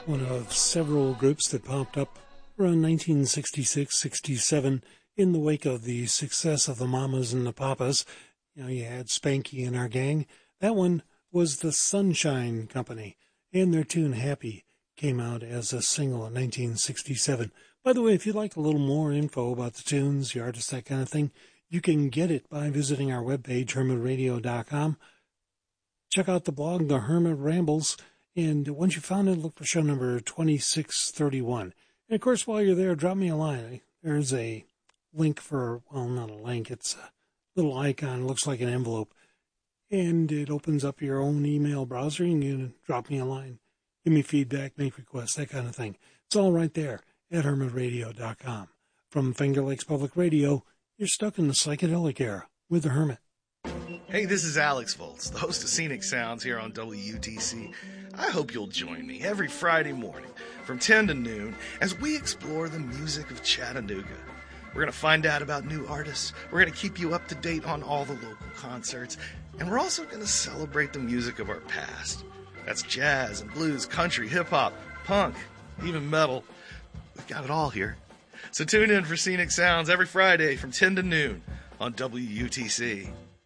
one of several groups that popped up around 1966-67 in the wake of the success of the Mamas and the Papas. You know, you had Spanky and Our Gang. That one was the Sunshine Company, and their tune Happy came out as a single in 1967. By the way, if you'd like a little more info about the tunes, the artists, that kind of thing, you can get it by visiting our webpage, hermitradio.com. Check out the blog, The Hermit Rambles, and once you found it, look for show number 2631. And, of course, while you're there, drop me a line. There's a link for, well, not a link, it's a little icon, looks like an envelope, and it opens up your own email browser, and you can drop me a line. Give me feedback, make requests, that kind of thing. It's all right there at hermitradio.com. From Finger Lakes Public Radio, you're stuck in the psychedelic era with the Hermit. Hey, this is Alex Volts, the host of Scenic Sounds here on WUTC. I hope you'll join me every Friday morning from 10 to noon as we explore the music of Chattanooga. We're going to find out about new artists, we're going to keep you up to date on all the local concerts, and we're also going to celebrate the music of our past. That's jazz and blues, country, hip-hop, punk, even metal. We've got it all here. So tune in for Scenic Sounds every Friday from 10 to noon on WUTC.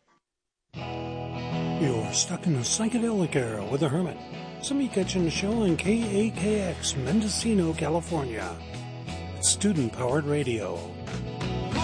You're stuck in the psychedelic era with the Hermit. Somebody catching the show on KAKX, Mendocino, California. Student-powered radio.